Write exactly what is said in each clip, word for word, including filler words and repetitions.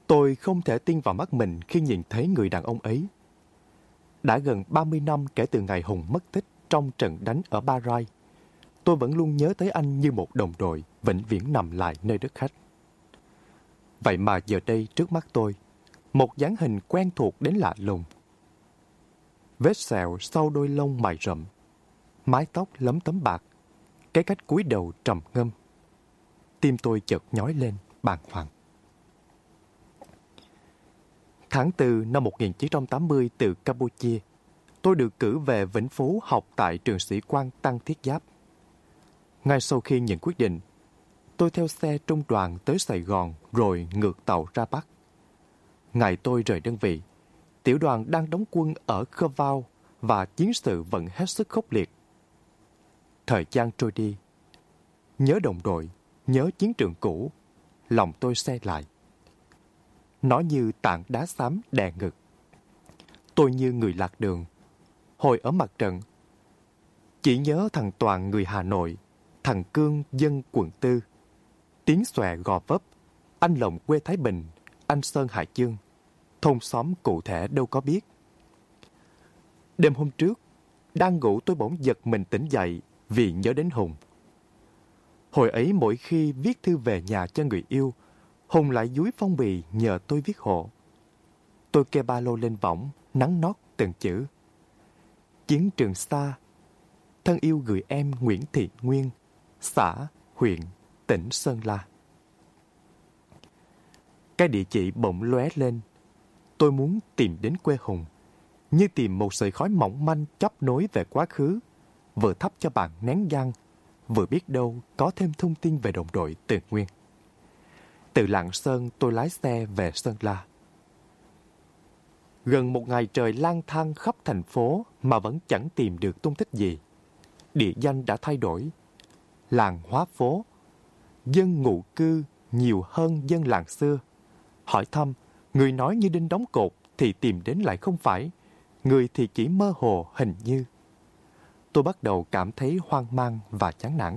Tôi không thể tin vào mắt mình khi nhìn thấy người đàn ông ấy. Đã gần ba mươi năm kể từ ngày Hùng mất tích trong trận đánh ở Ba Rai, tôi vẫn luôn nhớ tới anh như một đồng đội vĩnh viễn nằm lại nơi đất khách. Vậy mà giờ đây trước mắt tôi, một dáng hình quen thuộc đến lạ lùng. Vết sẹo sau đôi lông mày rậm, mái tóc lấm tấm bạc, cái cách cúi đầu trầm ngâm. Tim tôi chợt nhói lên, bàng hoàng. Tháng tư năm một nghìn chín trăm tám mươi từ Campuchia, tôi được cử về Vĩnh Phú học tại trường sĩ quan Tăng Thiết Giáp. Ngay sau khi nhận quyết định, tôi theo xe trung đoàn tới Sài Gòn rồi ngược tàu ra Bắc. Ngày tôi rời đơn vị, tiểu đoàn đang đóng quân ở Khơ Vao và chiến sự vẫn hết sức khốc liệt. Thời gian trôi đi, nhớ đồng đội, nhớ chiến trường cũ, lòng tôi se lại. Nó như tảng đá xám đè ngực. Tôi như người lạc đường. Hồi ở mặt trận, chỉ nhớ thằng Toàn người Hà Nội, thằng Cương dân quận tư, Tiến Xòe Gò Vấp, anh Lộng quê Thái Bình, anh Sơn Hải Dương. Thôn xóm cụ thể đâu có biết. Đêm hôm trước, đang ngủ tôi bỗng giật mình tỉnh dậy vì nhớ đến Hùng. Hồi ấy mỗi khi viết thư về nhà cho người yêu, Hùng lại dúi phong bì nhờ tôi viết hộ. Tôi kê ba lô lên võng, nắn nót từng chữ. Chiến trường xa, thân yêu gửi em Nguyễn Thị Nguyên, xã, huyện, tỉnh Sơn La. Cái địa chỉ bỗng lóe lên. Tôi muốn tìm đến quê Hùng, như tìm một sợi khói mỏng manh chấp nối về quá khứ, vừa thắp cho bạn nén nhang, vừa biết đâu có thêm thông tin về đồng đội Từ Nguyên. Từ Lạng Sơn tôi lái xe về Sơn La. Gần một ngày trời lang thang khắp thành phố mà vẫn chẳng tìm được tung tích gì. Địa danh đã thay đổi. Làng hóa phố, dân ngụ cư nhiều hơn dân làng xưa. Hỏi thăm, người nói như đinh đóng cột thì tìm đến lại không phải, người thì chỉ mơ hồ hình như. Tôi bắt đầu cảm thấy hoang mang và chán nản.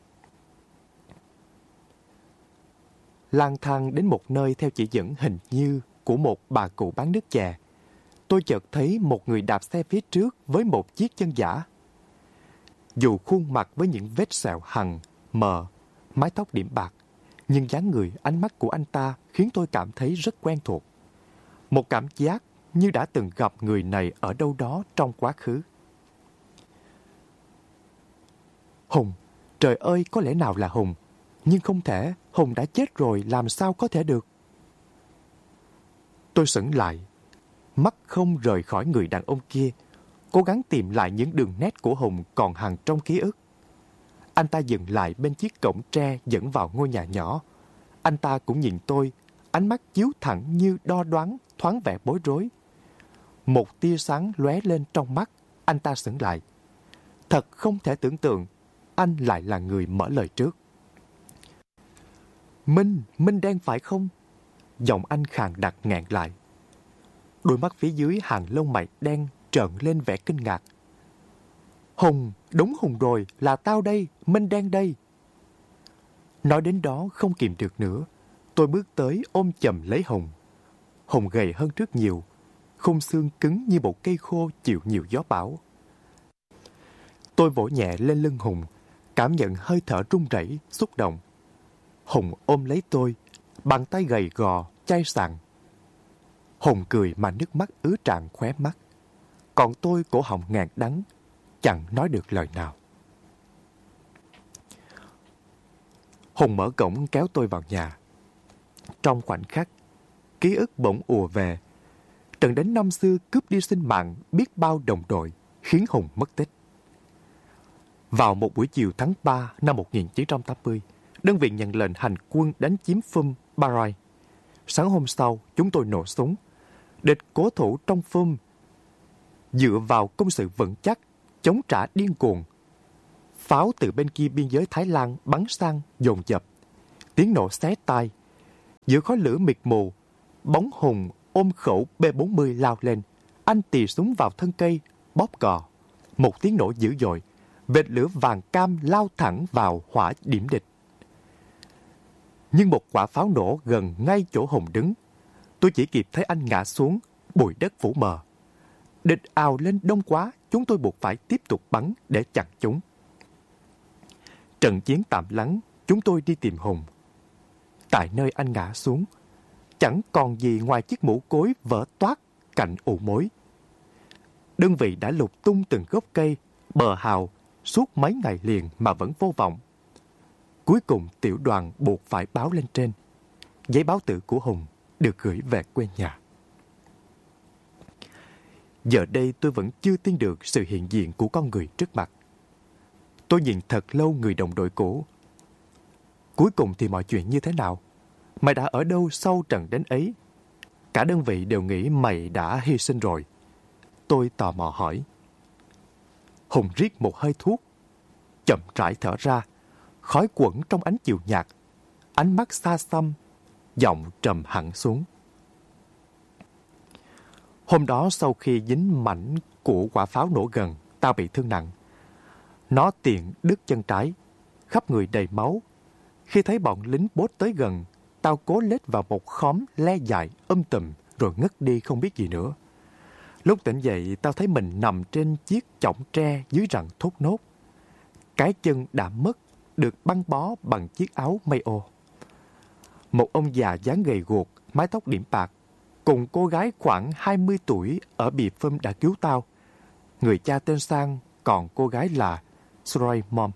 Lang thang đến một nơi theo chỉ dẫn hình như của một bà cụ bán nước chè, tôi chợt thấy một người đạp xe phía trước với một chiếc chân giả. Dù khuôn mặt với những vết sẹo hằn, mờ, mái tóc điểm bạc, nhưng dáng người, ánh mắt của anh ta khiến tôi cảm thấy rất quen thuộc. Một cảm giác như đã từng gặp người này ở đâu đó trong quá khứ. Hùng, trời ơi, có lẽ nào là Hùng? Nhưng không thể, Hùng đã chết rồi, làm sao có thể được? Tôi sững lại, mắt không rời khỏi người đàn ông kia, cố gắng tìm lại những đường nét của Hùng còn hằn trong ký ức. Anh ta dừng lại bên chiếc cổng tre dẫn vào ngôi nhà nhỏ. Anh ta cũng nhìn tôi, ánh mắt chiếu thẳng như đo đoán, thoáng vẻ bối rối. Một tia sáng lóe lên trong mắt, anh ta sững lại. Thật không thể tưởng tượng, anh lại là người mở lời trước. Minh, Minh đen phải không? Giọng anh khàn đặc nghẹn lại. Đôi mắt phía dưới hàng lông mày đen trợn lên vẻ kinh ngạc. Hùng, đúng Hùng rồi, là tao đây, Minh đen đây. Nói đến đó không kìm được nữa, tôi bước tới ôm chầm lấy Hùng. Hùng gầy hơn trước nhiều, khung xương cứng như một cây khô chịu nhiều gió bão. Tôi vỗ nhẹ lên lưng Hùng, cảm nhận hơi thở run rẩy, xúc động. Hùng ôm lấy tôi, bàn tay gầy gò, chai sàn. Hùng cười mà nước mắt ứa tràn khóe mắt. Còn tôi cổ họng ngàn đắng, chẳng nói được lời nào. Hùng mở cổng kéo tôi vào nhà. Trong khoảnh khắc, ký ức bỗng ùa về. Trận đánh năm xưa cướp đi sinh mạng biết bao đồng đội, khiến Hùng mất tích. Vào một buổi chiều tháng ba năm một nghìn chín trăm tám mươi, đơn vị nhận lệnh hành quân đánh chiếm Phum, Ba Rai. Sáng hôm sau, chúng tôi nổ súng. Địch cố thủ trong Phum, dựa vào công sự vững chắc, chống trả điên cuồng. Pháo từ bên kia biên giới Thái Lan bắn sang dồn dập, tiếng nổ xé tai. Giữa khói lửa mịt mù, bóng Hùng ôm khẩu B bốn mươi lao lên. Anh tì súng vào thân cây, bóp cò. Một tiếng nổ dữ dội, vệt lửa vàng cam lao thẳng vào hỏa điểm địch. Nhưng một quả pháo nổ gần ngay chỗ Hùng đứng. Tôi chỉ kịp thấy anh ngã xuống, bụi đất phủ mờ. Địch ào lên đông quá, chúng tôi buộc phải tiếp tục bắn để chặn chúng. Trận chiến tạm lắng, chúng tôi đi tìm Hùng. Tại nơi anh ngã xuống, chẳng còn gì ngoài chiếc mũ cối vỡ toác cạnh ụ mối. Đơn vị đã lục tung từng gốc cây, bờ hào suốt mấy ngày liền mà vẫn vô vọng. Cuối cùng tiểu đoàn buộc phải báo lên trên. Giấy báo tử của Hùng được gửi về quê nhà. Giờ đây tôi vẫn chưa tin được sự hiện diện của con người trước mặt. Tôi nhìn thật lâu người đồng đội cũ. Cuối cùng thì mọi chuyện như thế nào? Mày đã ở đâu sau trận đánh ấy? Cả đơn vị đều nghĩ mày đã hy sinh rồi. Tôi tò mò hỏi. Hùng rít một hơi thuốc, chậm rãi thở ra, khói quẩn trong ánh chiều nhạt, ánh mắt xa xăm, giọng trầm hẳn xuống. Hôm đó sau khi dính mảnh của quả pháo nổ gần, tao bị thương nặng. Nó tiện đứt chân trái, khắp người đầy máu. Khi thấy bọn lính bốt tới gần, tao cố lết vào một khóm le dại um tùm rồi ngất đi không biết gì nữa. Lúc tỉnh dậy, tao thấy mình nằm trên chiếc chõng tre dưới rặng thốt nốt. Cái chân đã mất, được băng bó bằng chiếc áo mây ô. Một ông già dáng gầy guộc, mái tóc điểm bạc, cùng cô gái khoảng hai mươi tuổi ở bìa phum đã cứu tao. Người cha tên Sang, còn cô gái là Sroy Mom.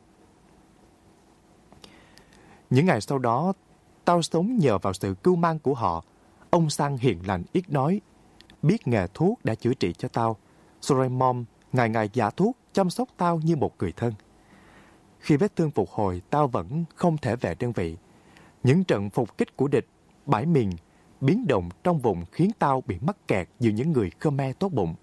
Những ngày sau đó, tao sống nhờ vào sự cưu mang của họ. Ông Sang hiền lành ít nói, biết nghề thuốc đã chữa trị cho tao. Sroy Mom ngày ngày giả thuốc chăm sóc tao như một người thân. Khi vết thương phục hồi, tao vẫn không thể về đơn vị. Những trận phục kích của địch, bãi miền, biến động trong vùng khiến tao bị mắc kẹt giữa những người Khmer tốt bụng.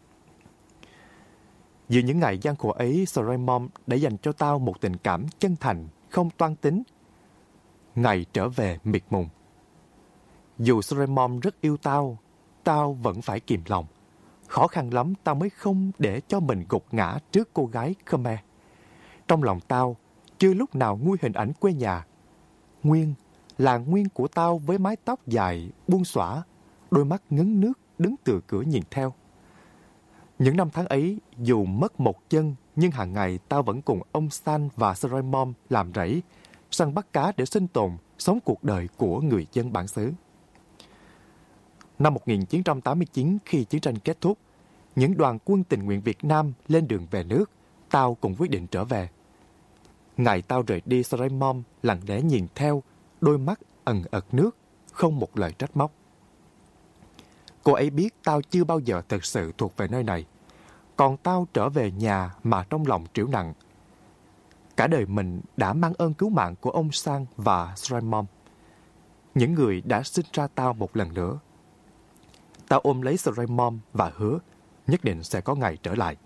Giữa những ngày gian khổ ấy, Sroy Mom đã dành cho tao một tình cảm chân thành, không toan tính. Ngày trở về miệt mùng. Dù Sroy Mom rất yêu tao, tao vẫn phải kìm lòng. Khó khăn lắm tao mới không để cho mình gục ngã trước cô gái Khmer. Trong lòng tao, chưa lúc nào nguôi hình ảnh quê nhà. Nguyên là Nguyên của tao với mái tóc dài, buông xõa, đôi mắt ngấn nước đứng từ cửa nhìn theo. Những năm tháng ấy, dù mất một chân, nhưng hàng ngày tao vẫn cùng ông San và Sroy Mom làm rẫy, săn bắt cá để sinh tồn, sống cuộc đời của người dân bản xứ. Năm một nghìn chín trăm tám mươi chín, khi chiến tranh kết thúc, những đoàn quân tình nguyện Việt Nam lên đường về nước, tao cũng quyết định trở về. Ngày tao rời đi, Sroy Mom lặng lẽ nhìn theo, đôi mắt ẩn ật nước, không một lời trách móc. Cô ấy biết tao chưa bao giờ thực sự thuộc về nơi này, còn tao trở về nhà mà trong lòng trĩu nặng. Cả đời mình đã mang ơn cứu mạng của ông Sang và Sroy Mom, những người đã sinh ra tao một lần nữa. Tao ôm lấy Sroy Mom và hứa nhất định sẽ có ngày trở lại.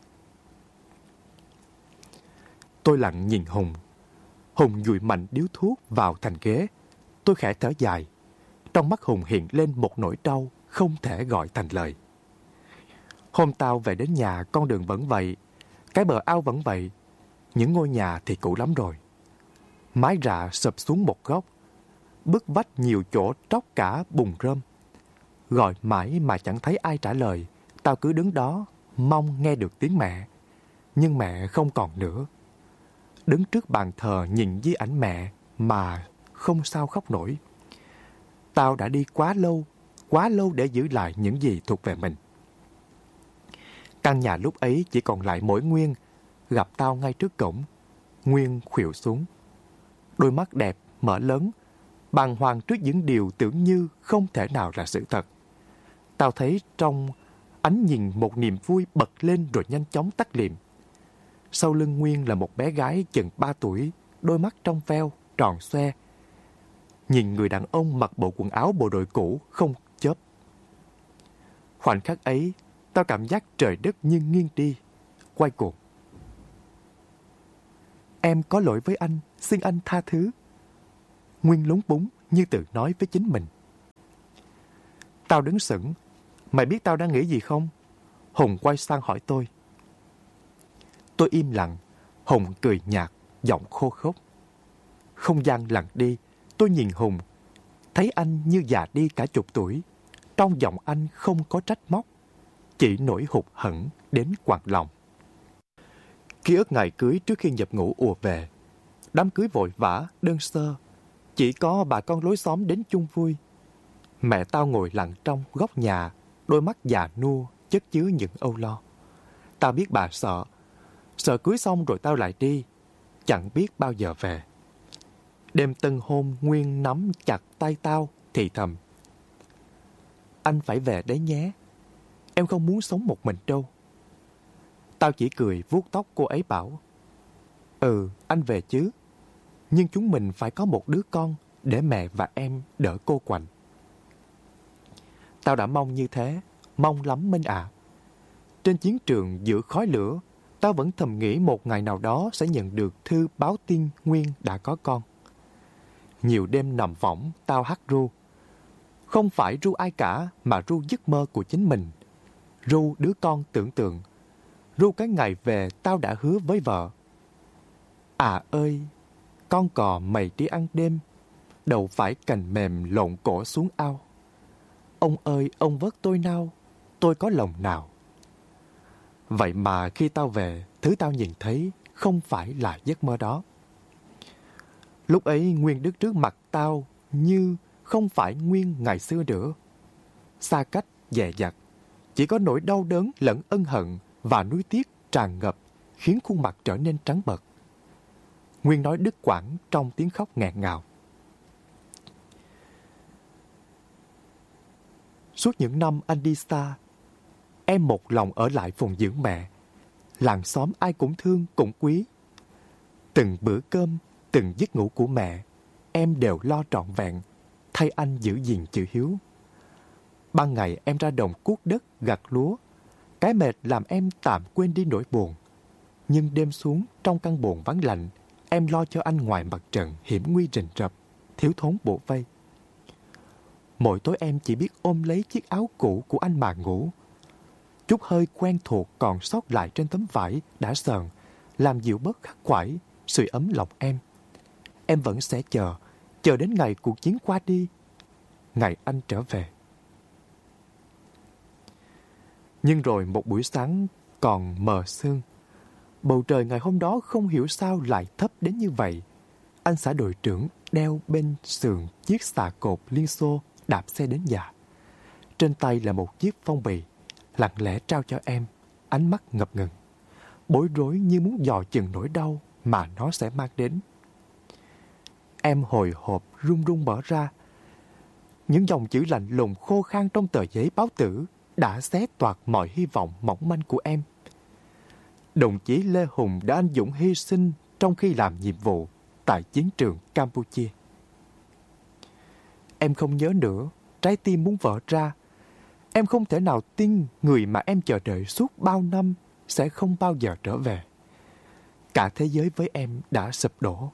Tôi lặng nhìn Hùng. Hùng dụi mạnh điếu thuốc vào thành ghế. Tôi khẽ thở dài. Trong mắt Hùng hiện lên một nỗi đau không thể gọi thành lời. Hôm tao về đến nhà, con đường vẫn vậy, cái bờ ao vẫn vậy. Những ngôi nhà thì cũ lắm rồi. Mái rạ sụp xuống một góc, bức vách nhiều chỗ tróc cả bùn rơm. Gọi mãi mà chẳng thấy ai trả lời. Tao cứ đứng đó mong nghe được tiếng mẹ. Nhưng mẹ không còn nữa. Đứng trước bàn thờ nhìn di ảnh mẹ mà không sao khóc nổi. Tao đã đi quá lâu, quá lâu để giữ lại những gì thuộc về mình. Căn nhà lúc ấy chỉ còn lại mỗi Nguyên. Gặp tao ngay trước cổng, Nguyên khuỵu xuống. Đôi mắt đẹp, mở lớn, bàng hoàng trước những điều tưởng như không thể nào là sự thật. Tao thấy trong ánh nhìn một niềm vui bật lên rồi nhanh chóng tắt liệm. Sau lưng Nguyên là một bé gái chừng ba tuổi, đôi mắt trong veo, tròn xoe. Nhìn người đàn ông mặc bộ quần áo bộ đội cũ không chớp. Khoảnh khắc ấy, tao cảm giác trời đất như nghiêng đi, quay cuồng. Em có lỗi với anh, xin anh tha thứ. Nguyên lúng búng như tự nói với chính mình. Tao đứng sững. Mày biết tao đang nghĩ gì không? Hùng quay sang hỏi tôi. Tôi im lặng. Hùng cười nhạt, giọng khô khốc. Không gian lặng đi. Tôi nhìn Hùng, thấy anh như già đi cả chục tuổi. Trong Trong giọng anh không có trách móc, chỉ nỗi hụt hẫng đến quặn lòng. Ký ức ngày cưới trước khi nhập ngũ ùa về. Đám cưới vội vã, đơn sơ. Chỉ có bà con lối xóm đến chung vui. Mẹ tao ngồi lặng trong góc nhà, đôi mắt già nua chất chứa những âu lo. Tao biết bà sợ. Sợ cưới xong rồi tao lại đi, chẳng biết bao giờ về. Đêm tân hôn Nguyên nắm chặt tay tao, thì thầm: anh phải về đấy nhé. Em không muốn sống một mình đâu. Tao chỉ cười vuốt tóc cô ấy bảo: ừ, anh về chứ. Nhưng chúng mình phải có một đứa con để mẹ và em đỡ cô quạnh. Tao đã mong như thế, mong lắm Minh ạ. À. Trên chiến trường giữa khói lửa, tao vẫn thầm nghĩ một ngày nào đó sẽ nhận được thư báo tin Nguyên đã có con. Nhiều đêm nằm võng, tao hắt ru. Không phải ru ai cả, mà ru giấc mơ của chính mình. Ru đứa con tưởng tượng. Ru cái ngày về tao đã hứa với vợ. À ơi, con cò mày đi ăn đêm, đầu phải cành mềm lộn cổ xuống ao. Ông ơi, ông vớt tôi nào, tôi có lòng nào. Vậy mà khi tao về, thứ tao nhìn thấy không phải là giấc mơ đó. Lúc ấy Nguyên đứng trước mặt tao như không phải Nguyên ngày xưa nữa. Xa cách, dè dặt, chỉ có nỗi đau đớn lẫn ân hận và nuối tiếc tràn ngập khiến khuôn mặt trở nên trắng bệch. Nguyên nói đứt quãng trong tiếng khóc nghẹn ngào. Suốt những năm anh đi xa, em một lòng ở lại phụng dưỡng mẹ. Làng xóm ai cũng thương, cũng quý. Từng bữa cơm, từng giấc ngủ của mẹ, em đều lo trọn vẹn, thay anh giữ gìn chữ hiếu. Ban ngày em ra đồng cuốc đất, gặt lúa. Cái mệt làm em tạm quên đi nỗi buồn. Nhưng đêm xuống trong căn buồng vắng lạnh, em lo cho anh ngoài mặt trận hiểm nguy rình rập, thiếu thốn bổ vây. Mỗi tối em chỉ biết ôm lấy chiếc áo cũ của anh mà ngủ. Chút hơi quen thuộc còn sót lại trên tấm vải đã sờn, làm dịu bớt khắc khoải, sưởi ấm lòng em. Em vẫn sẽ chờ, chờ đến ngày cuộc chiến qua đi, ngày anh trở về. Nhưng rồi một buổi sáng còn mờ sương. Bầu trời ngày hôm đó không hiểu sao lại thấp đến như vậy. Anh xã đội trưởng đeo bên sườn chiếc xà cột Liên Xô đạp xe đến nhà. Trên tay là một chiếc phong bì, lặng lẽ trao cho em, ánh mắt ngập ngừng, bối rối như muốn dò chừng nỗi đau mà nó sẽ mang đến. Em hồi hộp run run mở ra. Những dòng chữ lạnh lùng khô khan trong tờ giấy báo tử đã xé toạc mọi hy vọng mỏng manh của em. Đồng chí Lê Hùng đã anh dũng hy sinh trong khi làm nhiệm vụ tại chiến trường Campuchia. Em không nhớ nữa, trái tim muốn vỡ ra. Em không thể nào tin người mà em chờ đợi suốt bao năm sẽ không bao giờ trở về. Cả thế giới với em đã sụp đổ.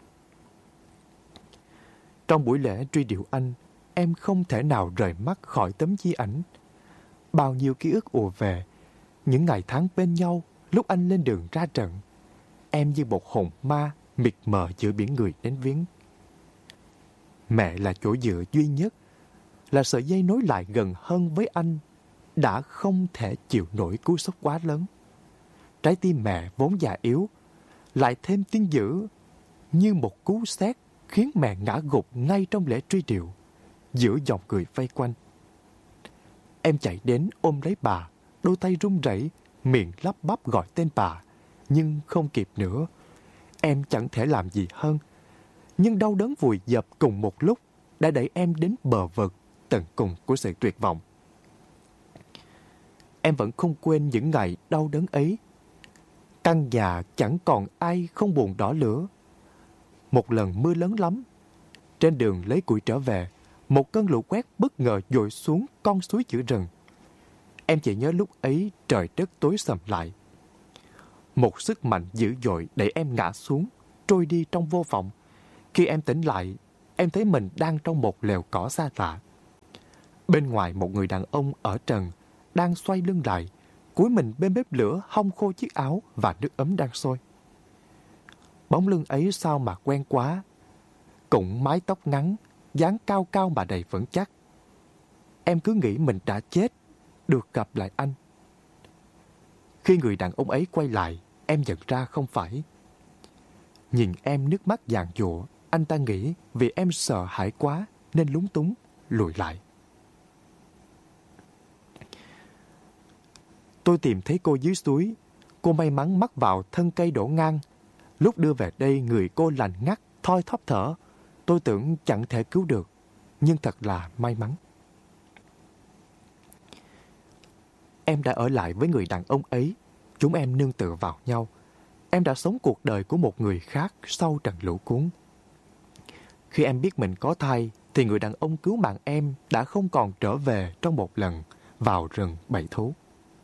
Trong buổi lễ truy điệu anh, em không thể nào rời mắt khỏi tấm di ảnh. Bao nhiêu ký ức ùa về, những ngày tháng bên nhau lúc anh lên đường ra trận. Em như một hồn ma mịt mờ giữa biển người đến viếng. Mẹ là chỗ dựa duy nhất, là sợi dây nối lại gần hơn với anh, đã không thể chịu nổi cú sốc quá lớn. Trái tim mẹ vốn già yếu, lại thêm tin dữ, như một cú sét khiến mẹ ngã gục ngay trong lễ truy điệu, giữa dòng người vây quanh. Em chạy đến ôm lấy bà, đôi tay run rẩy, miệng lắp bắp gọi tên bà, nhưng không kịp nữa. Em chẳng thể làm gì hơn. Nhưng đau đớn vùi dập cùng một lúc đã đẩy em đến bờ vực tận cùng của sự tuyệt vọng. Em vẫn không quên những ngày đau đớn ấy. Căn nhà chẳng còn ai không buồn đỏ lửa. Một lần mưa lớn lắm, trên đường lấy củi trở về, một cơn lũ quét bất ngờ dội xuống con suối giữa rừng. Em chỉ nhớ lúc ấy trời đất tối sầm lại. Một sức mạnh dữ dội đẩy em ngã xuống, trôi đi trong vô vọng. Khi em tỉnh lại, em thấy mình đang trong một lều cỏ xa lạ. Bên ngoài một người đàn ông ở trần đang xoay lưng lại, cúi mình bên bếp lửa hong khô chiếc áo và nước ấm đang sôi. Bóng lưng ấy sao mà quen quá. Cũng mái tóc ngắn, dáng cao cao mà đầy vững chắc. em cứ nghĩ mình đã chết, được gặp lại anh. Khi người đàn ông ấy quay lại, em nhận ra không phải. Nhìn em nước mắt giàn giụa, anh ta nghĩ vì em sợ hãi quá nên lúng túng, lùi lại. Tôi tìm thấy cô dưới suối. Cô may mắn mắc vào thân cây đổ ngang. Lúc đưa về đây, người cô lạnh ngắt, thoi thóp thở. Tôi tưởng chẳng thể cứu được, nhưng thật là may mắn. Em đã ở lại với người đàn ông ấy. Chúng em nương tựa vào nhau. Em đã sống cuộc đời của một người khác sau trận lũ cuốn. Khi em biết mình có thai, thì người đàn ông cứu mạng em đã không còn trở về trong một lần vào rừng bẫy thú.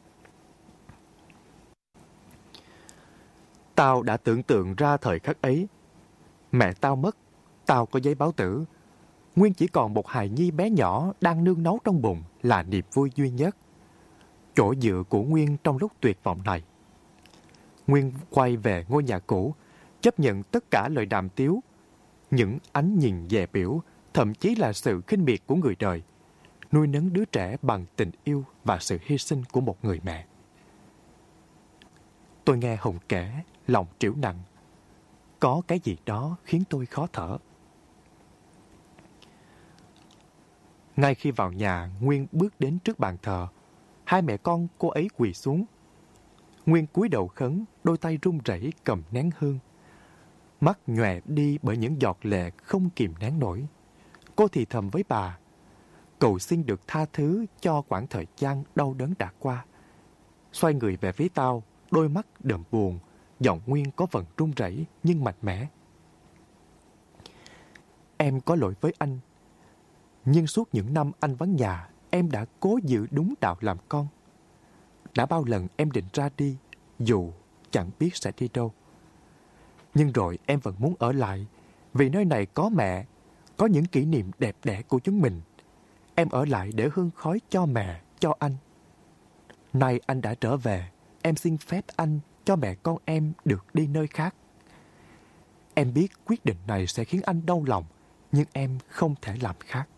Tao đã tưởng tượng ra thời khắc ấy. Mẹ tao mất, tao có giấy báo tử. Nguyên chỉ còn một hài nhi bé nhỏ đang nương náu trong bụng là niềm vui duy nhất, chỗ dựa của Nguyên trong lúc tuyệt vọng này. Nguyên quay về ngôi nhà cũ, chấp nhận tất cả lời đàm tiếu, những ánh nhìn dè bỉu, thậm chí là sự khinh miệt của người đời, nuôi nấng đứa trẻ bằng tình yêu và sự hy sinh của một người mẹ. Tôi nghe Hùng kể, lòng trĩu nặng. Có cái gì đó khiến tôi khó thở. Ngay khi vào nhà, Nguyên bước đến trước bàn thờ. Hai mẹ con cô ấy quỳ xuống. Nguyên cúi đầu khấn, đôi tay run rẩy cầm nén hương. Mắt nhòe đi bởi những giọt lệ không kìm nén nổi. Cô thì thầm với bà, cầu xin được tha thứ cho quãng thời gian đau đớn đã qua. Xoay người về phía tao, đôi mắt đượm buồn, giọng Nguyên có phần run rẩy nhưng mạnh mẽ. Em có lỗi với anh, nhưng suốt những năm anh vắng nhà, em đã cố giữ đúng đạo làm con. Đã bao lần em định ra đi, dù chẳng biết sẽ đi đâu. Nhưng rồi em vẫn muốn ở lại, vì nơi này có mẹ, có những kỷ niệm đẹp đẽ của chúng mình. Em ở lại để hương khói cho mẹ, cho anh. Nay anh đã trở về, em xin phép anh cho mẹ con em được đi nơi khác. Em biết quyết định này sẽ khiến anh đau lòng, nhưng em không thể làm khác.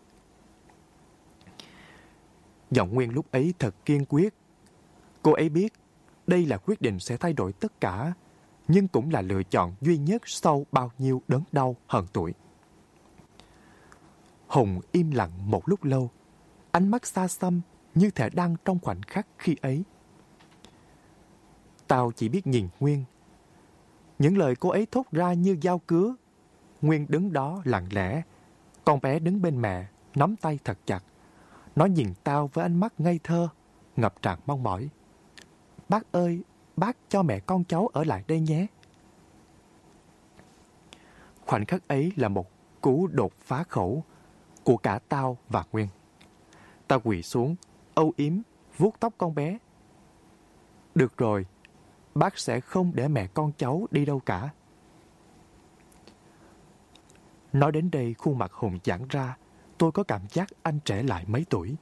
Giọng Nguyên lúc ấy thật kiên quyết. Cô ấy biết đây là quyết định sẽ thay đổi tất cả, nhưng cũng là lựa chọn duy nhất sau bao nhiêu đớn đau hờn tủi. Hùng im lặng một lúc lâu, ánh mắt xa xăm như thể đang trong khoảnh khắc khi ấy. Tao chỉ biết nhìn Nguyên. Những lời cô ấy thốt ra như dao cứa. Nguyên đứng đó lặng lẽ. Con bé đứng bên mẹ, nắm tay thật chặt. Nó nhìn tao với ánh mắt ngây thơ, ngập tràn mong mỏi. Bác ơi, bác cho mẹ con cháu ở lại đây nhé. Khoảnh khắc ấy là một cú đột phá khẩu của cả tao và Nguyên. Tao quỳ xuống, âu yếm, vuốt tóc con bé. Được rồi, bác sẽ không để mẹ con cháu đi đâu cả. Nói đến đây, khuôn mặt Hùng giãn ra. Tôi có cảm giác anh trẻ lại mấy tuổi.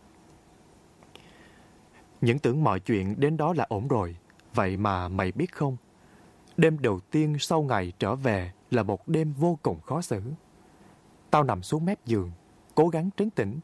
Những tưởng mọi chuyện đến đó là ổn rồi. Vậy mà mày biết không? Đêm đầu tiên sau ngày trở về là một đêm vô cùng khó xử. Tao nằm xuống mép giường, cố gắng trấn tĩnh.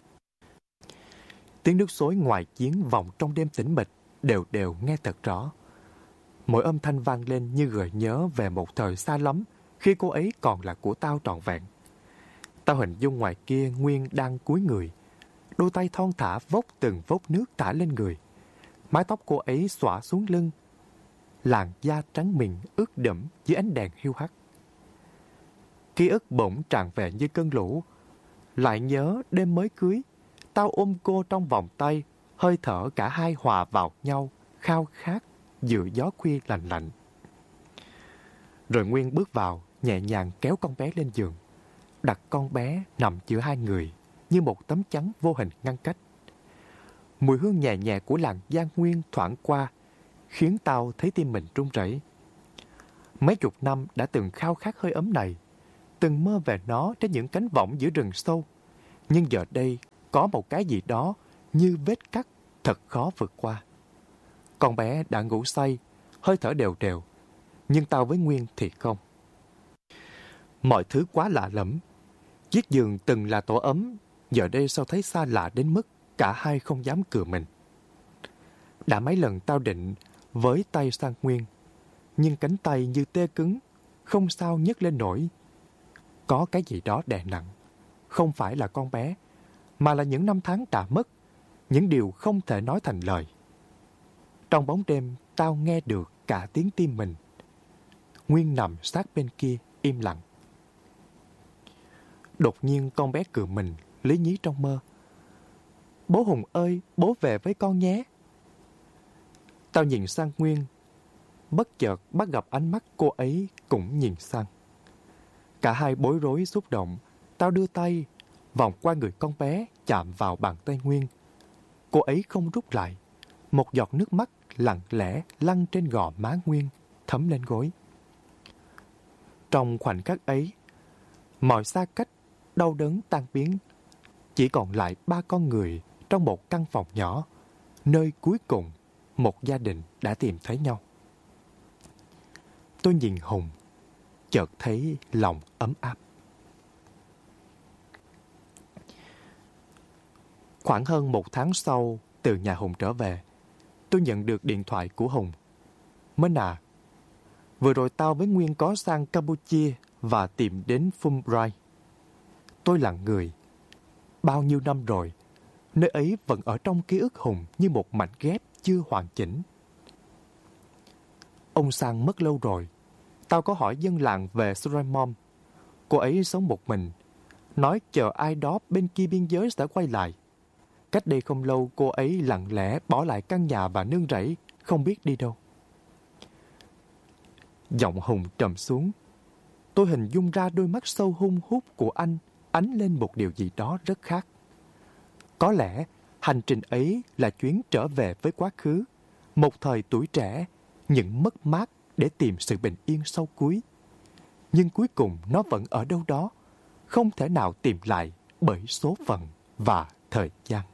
Tiếng nước xối ngoài giếng vọng trong đêm tĩnh mịch, đều đều nghe thật rõ. Mỗi âm thanh vang lên như gợi nhớ về một thời xa lắm, khi cô ấy còn là của tao trọn vẹn. Tao hình dung ngoài kia Nguyên đang cúi người, đôi tay thon thả vốc từng vốc nước thả lên người. Mái tóc cô ấy xõa xuống lưng, làn da trắng mịn ướt đẫm dưới ánh đèn hiu hắt. Ký ức bỗng tràn về như cơn lũ. Lại nhớ đêm mới cưới, tao ôm cô trong vòng tay, hơi thở cả hai hòa vào nhau, khao khát giữa gió khuya lạnh lạnh. Rồi Nguyên bước vào, nhẹ nhàng kéo con bé lên giường, đặt con bé nằm giữa hai người như một tấm chắn vô hình ngăn cách. Mùi hương nhẹ nhẹ của làn da Nguyên thoảng qua, khiến tao thấy tim mình run rẩy. Mấy chục năm đã từng khao khát hơi ấm này, từng mơ về nó trên những cánh võng giữa rừng sâu. Nhưng giờ đây có một cái gì đó như vết cắt thật khó vượt qua. Con bé đã ngủ say, hơi thở đều đều, nhưng tao với Nguyên thì không. Mọi thứ quá lạ lẫm. Chiếc giường từng là tổ ấm, giờ đây sao thấy xa lạ đến mức cả hai không dám cựa mình. Đã mấy lần tao định với tay sang Nguyên, nhưng cánh tay như tê cứng, không sao nhấc lên nổi. Có cái gì đó đè nặng, không phải là con bé, mà là những năm tháng đã mất, những điều không thể nói thành lời. Trong bóng đêm, tao nghe được cả tiếng tim mình. Nguyên nằm sát bên kia, im lặng. Đột nhiên con bé cựa mình, lý nhí trong mơ. Bố Hùng ơi, bố về với con nhé. Tao nhìn sang Nguyên, bất chợt bắt gặp ánh mắt cô ấy cũng nhìn sang. Cả hai bối rối xúc động. Tao đưa tay vòng qua người con bé, chạm vào bàn tay Nguyên. Cô ấy không rút lại. Một giọt nước mắt lặng lẽ lăn trên gò má Nguyên, thấm lên gối. Trong khoảnh khắc ấy, mọi xa cách, đau đớn tan biến. Chỉ còn lại ba con người trong một căn phòng nhỏ, nơi cuối cùng một gia đình đã tìm thấy nhau. Tôi nhìn Hùng, chợt thấy lòng ấm áp. Khoảng hơn một tháng sau, từ nhà Hùng trở về, tôi nhận được điện thoại của Hùng. Mến à, vừa rồi tao với Nguyên có sang Campuchia và tìm đến Fulbright. Tôi lặng người. Bao nhiêu năm rồi, nơi ấy vẫn ở trong ký ức Hùng như một mảnh ghép chưa hoàn chỉnh. Ông Sang mất lâu rồi. Tao có hỏi dân làng về Suraimom. Cô ấy sống một mình, nói chờ ai đó bên kia biên giới sẽ quay lại. Cách đây không lâu, cô ấy lặng lẽ bỏ lại căn nhà và nương rẫy, không biết đi đâu. Giọng Hùng trầm xuống. Tôi hình dung ra đôi mắt sâu hun hút của anh ánh lên một điều gì đó rất khác. Có lẽ hành trình ấy là chuyến trở về với quá khứ, một thời tuổi trẻ, những mất mát để tìm sự bình yên sau cuối. Nhưng cuối cùng nó vẫn ở đâu đó, không thể nào tìm lại bởi số phận và thời gian.